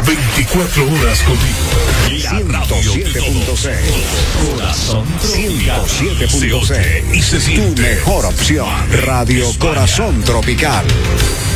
24 horas contigo. La radio 107.6. Corazón Tropical. 107.6. Y se siente. Tu mejor opción. Radio Corazón Tropical.